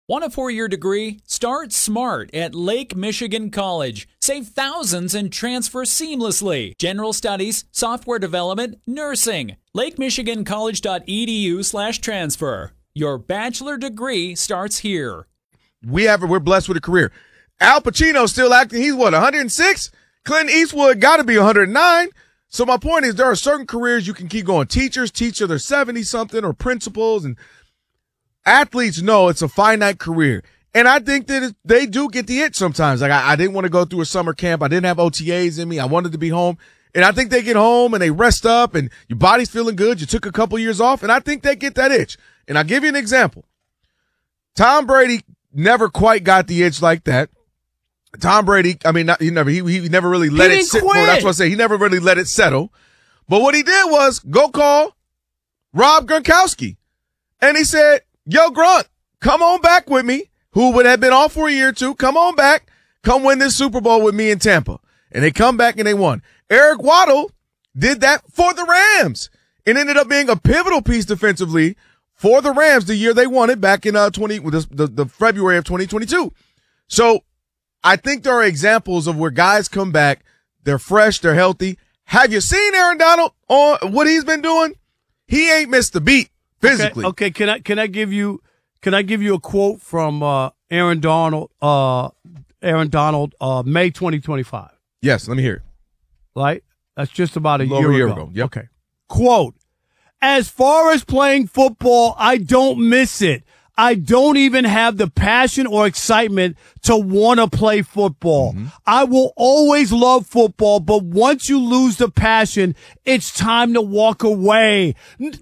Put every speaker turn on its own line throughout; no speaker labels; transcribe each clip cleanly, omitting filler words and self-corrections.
Want a 4-year degree? Start smart at Lake Michigan College. Save thousands and transfer seamlessly. General studies, software development, nursing. LakeMichiganCollege.edu/transfer. Your bachelor degree starts here.
We're blessed with a career. Al Pacino's still acting. He's 106? Clint Eastwood got to be 109. So my point is there are certain careers you can keep going. Teachers teach till they're 70-something, or principals, and athletes know it's a finite career. And I think that they do get the itch sometimes. Like, I didn't want to go through a summer camp. I didn't have OTAs in me. I wanted to be home. And I think they get home and they rest up and your body's feeling good. You took a couple years off, and I think they get that itch. And I'll give you an example. Tom Brady never quite got the itch like that. Tom Brady, he never really let it sit. That's what I say. He never really let it settle. But what he did was go call Rob Gronkowski. And he said, yo, Gronk, come on back with me, who would have been off for a year or two. Come on back. Come win this Super Bowl with me in Tampa. And they come back and they won. Eric Waddle did that for the Rams. It ended up being a pivotal piece defensively for the Rams the year they won it back in the February of 2022. So I think there are examples of where guys come back. They're fresh. They're healthy. Have you seen Aaron Donald on what he's been doing? He ain't missed a beat physically.
Okay. Can I give you a quote from Aaron Donald, May 2025?
Yes, let me hear it.
Right? That's just about a
year
ago.
Yep.
Okay. Quote, as far as playing football, I don't miss it. I don't even have the passion or excitement to want to play football. Mm-hmm. I will always love football, but once you lose the passion, it's time to walk away.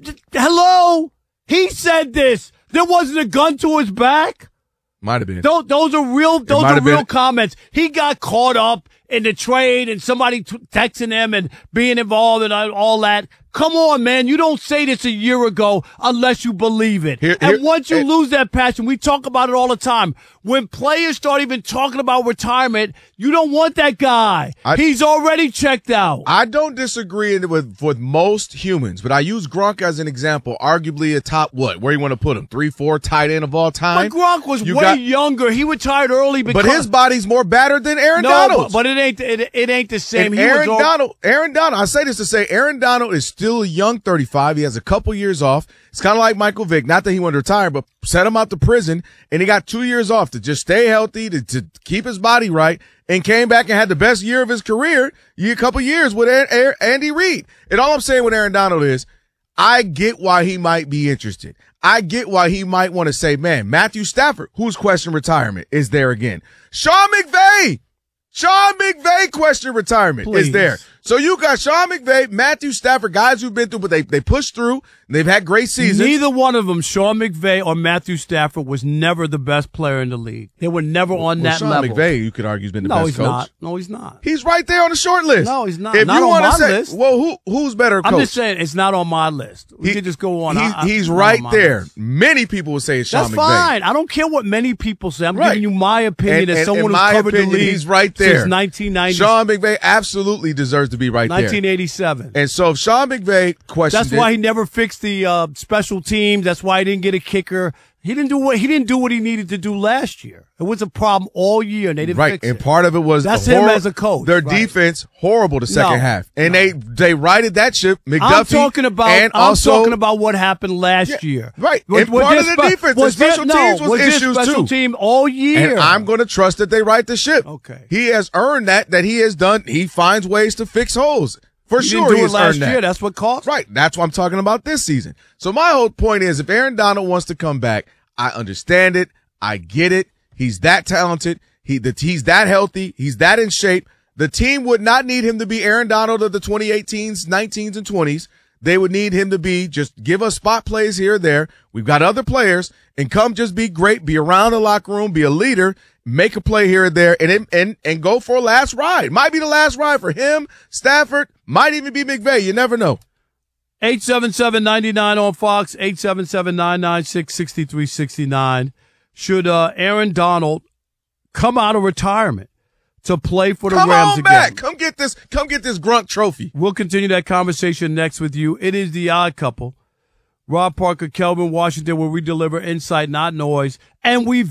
Hello? He said this. There wasn't a gun to his back.
Might have been.
Those are real comments. He got caught up in the trade and somebody texting him and being involved and all that. Come on, man. You don't say this a year ago unless you believe it. And once you lose that passion, we talk about it all the time. When players start even talking about retirement, you don't want that guy. He's already checked out.
I don't disagree with most humans, but I use Gronk as an example. Arguably a top, where you want to put him? 3-4 tight end of all time?
But Gronk was way younger. He retired early because.
But his body's more battered than Aaron Donald's.
But it ain't the same.
And Aaron Donald, I say this to say Aaron Donald is still a young 35. He has a couple years off. It's kind of like Michael Vick. Not that he wanted to retire, but set him out to prison, and he got 2 years off to just stay healthy, to keep his body right, and came back and had the best year of his career, a couple years with Andy Reid. And all I'm saying with Aaron Donald is, I get why he might be interested. I get why he might want to say, man, Matthew Stafford, who's questioned retirement, is there again. Sean McVay questioned retirement is there. So you got Sean McVay, Matthew Stafford, guys who've been through, but they pushed through. And they've had great seasons.
Neither one of them, Sean McVay or Matthew Stafford, was never the best player in the league. They were never on that level.
Sean McVay, you could argue, has been the best coach.
No, he's not.
He's right there on the short list.
No, he's not.
If
not
you
on my
say,
list.
Well, who's better coach?
I'm just saying it's not on my list. We could just go on.
He's right there. List. Many people would say it's Sean McVay.
That's fine. I don't care what many people say. I'm giving you my opinion as someone who's covered the league.
He's right there.
Since 1990.
Sean McVay absolutely deserves to be right there.
1987.
And so if Sean McVay questioned
that's why he never fixed the special teams. That's why he didn't get a kicker. He didn't do what he needed to do last year. It was a problem all year, and they didn't fix it.
And part of it was
that's him as a coach.
Their defense horrible the second half, and they righted that ship. McDuffie.
I'm talking about what happened last year.
Right. And part of the defense, the special teams was issues too.
Special team all year.
And I'm going to trust that they right the ship.
Okay.
He has earned that he has done. He finds ways to fix holes. For sure,
he didn't do it last year. That's what cost.
Right. That's what I'm talking about this season. So my whole point is, if Aaron Donald wants to come back, I understand it. I get it. He's that talented. He's that healthy. He's that in shape. The team would not need him to be Aaron Donald of the 2018s, 19s, and 20s. They would need him to be just give us spot plays here or there. We've got other players, and come just be great, be around the locker room, be a leader, make a play here or there, and go for a last ride. Might be the last ride for him, Stafford, might even be McVay. You never know.
877-99 on Fox, 877-996-6369. Should Aaron Donald come out of retirement to play for the Rams again?
Come on back. Come get this Gronk trophy.
We'll continue that conversation next with you. It is The Odd Couple. Rob Parker, Kelvin Washington, where we deliver insight, not noise. And we